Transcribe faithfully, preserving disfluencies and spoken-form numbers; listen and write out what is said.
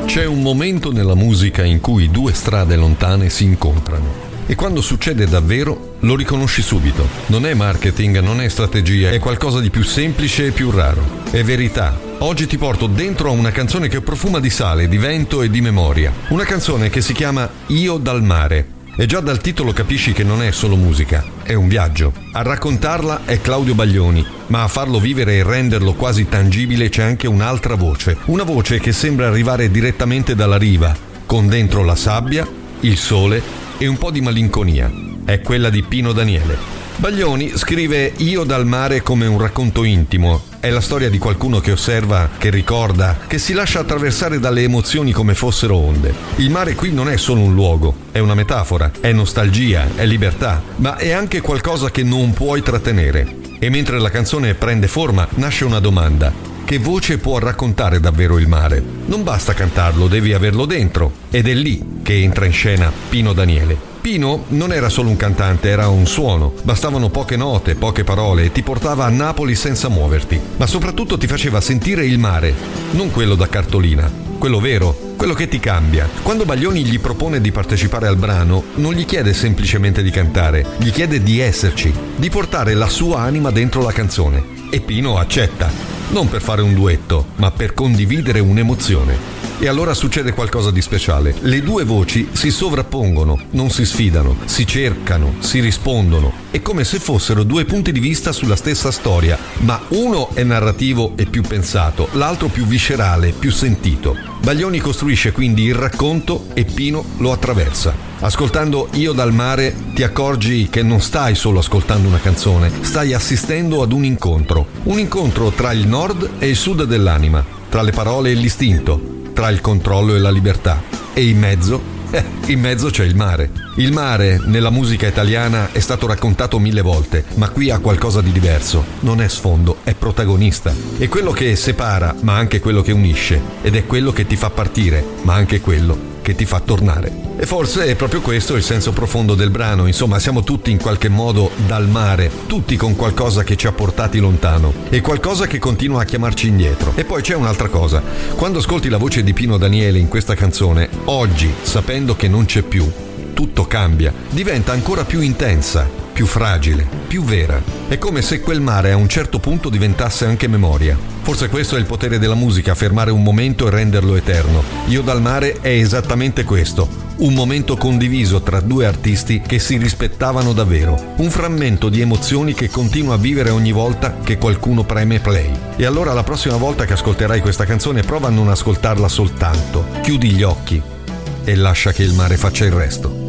C'è un momento nella musica in cui due strade lontane si incontrano. E quando succede davvero, lo riconosci subito. Non è marketing, non è strategia, è qualcosa di più semplice e più raro. È verità. Oggi ti porto dentro a una canzone che profuma di sale, di vento e di memoria. Una canzone che si chiama Io dal mare. E già dal titolo capisci che non è solo musica, è un viaggio. A raccontarla è Claudio Baglioni, ma a farlo vivere e renderlo quasi tangibile c'è anche un'altra voce. Una voce che sembra arrivare direttamente dalla riva, con dentro la sabbia, il sole e un po' di malinconia. È quella di Pino Daniele. Baglioni scrive Io dal mare come un racconto intimo. È la storia di qualcuno che osserva, che ricorda, che si lascia attraversare dalle emozioni come fossero onde. Il mare qui non è solo un luogo, è una metafora, è nostalgia, è libertà, ma è anche qualcosa che non puoi trattenere. E mentre la canzone prende forma, nasce una domanda. Che voce può raccontare davvero il mare? Non basta cantarlo, devi averlo dentro. Ed è lì che entra in scena Pino Daniele. Pino non era solo un cantante, era un suono. Bastavano poche note, poche parole e ti portava a Napoli senza muoverti. Ma soprattutto ti faceva sentire il mare, non quello da cartolina, quello vero, quello che ti cambia. Quando Baglioni gli propone di partecipare al brano, non gli chiede semplicemente di cantare, gli chiede di esserci, di portare la sua anima dentro la canzone. E Pino accetta, non per fare un duetto, ma per condividere un'emozione. E allora succede qualcosa di speciale. Le due voci si sovrappongono, non si sfidano, si cercano, si rispondono. È come se fossero due punti di vista sulla stessa storia, ma uno è narrativo e più pensato, l'altro più viscerale, più sentito. Baglioni costruisce quindi il racconto e Pino lo attraversa. Ascoltando Io dal mare ti accorgi che non stai solo ascoltando una canzone, stai assistendo ad un incontro. Un incontro tra il nord e il sud dell'anima, tra le parole e l'istinto, tra il controllo e la libertà. E in mezzo, eh, in mezzo c'è il mare. Il mare nella musica italiana è stato raccontato mille volte, ma qui ha qualcosa di diverso. Non è sfondo, è protagonista. È quello che separa, ma anche quello che unisce. Ed è quello che ti fa partire, ma anche quello che ti fa tornare. E forse è proprio questo il senso profondo del brano. Insomma, siamo tutti in qualche modo dal mare, tutti con qualcosa che ci ha portati lontano e qualcosa che continua a chiamarci indietro. E poi c'è un'altra cosa. Quando ascolti la voce di Pino Daniele in questa canzone, oggi, sapendo che non c'è più, tutto cambia, diventa ancora più intensa, più fragile, più vera. È come se quel mare a un certo punto diventasse anche memoria. Forse questo è il potere della musica, fermare un momento e renderlo eterno. Io dal mare è esattamente questo, un momento condiviso tra due artisti che si rispettavano davvero, un frammento di emozioni che continua a vivere ogni volta che qualcuno preme play. E allora la prossima volta che ascolterai questa canzone prova a non ascoltarla soltanto, chiudi gli occhi e lascia che il mare faccia il resto.